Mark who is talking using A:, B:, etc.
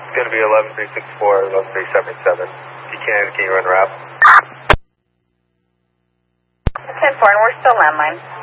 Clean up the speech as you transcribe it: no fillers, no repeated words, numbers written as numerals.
A: It's going to be 11364, 11377. If you can you run route?
B: 10-4, and we're still landline.